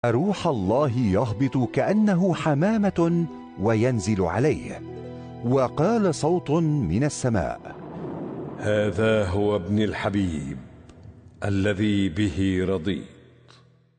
روح الله يهبط كأنه حمامة وينزل عليه، وقال صوت من السماء: هذا هو ابن الحبيب الذي به رضيت.